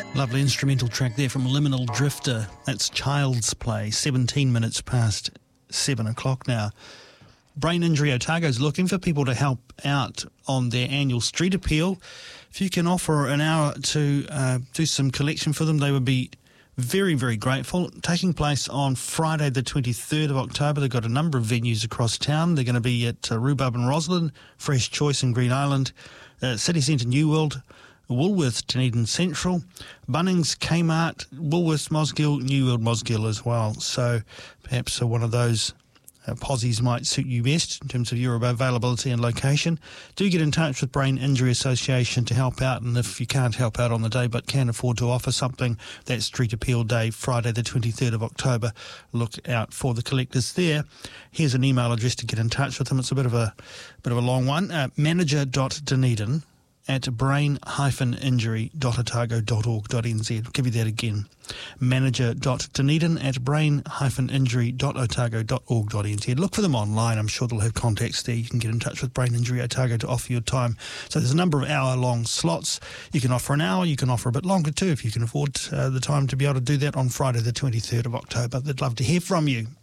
Lovely instrumental track there from Liminal Drifter. That's Child's Play, 17 minutes past 7 o'clock now. Brain Injury Otago is looking for people to help out on their annual street appeal. If you can offer an hour to do some collection for them, they would be very, very grateful. Taking place on Friday the 23rd of October. They've got a number of venues across town. They're going to be at Rhubarb and Roslyn, Fresh Choice in Green Island, City Centre New World, Woolworths, Dunedin Central, Bunnings, Kmart, Woolworths, Mosgiel, New World, Mosgiel as well. So perhaps one of those posies might suit you best in terms of your availability and location. Do get in touch with Brain Injury Association to help out, and if you can't help out on the day but can afford to offer something, that Street Appeal Day, Friday the 23rd of October. Look out for the collectors there. Here's an email address to get in touch with them. It's a bit of a long one. Manager.dunedin at brain-injury.otago.org.nz. I'll give you that again. Manager.dunedin at brain-injury.otago.org.nz. Look for them online. I'm sure they'll have contacts there. You can get in touch with Brain Injury Otago to offer your time. So there's a number of hour-long slots. You can offer an hour. You can offer a bit longer too if you can afford the time to be able to do that on Friday the 23rd of October. They'd love to hear from you.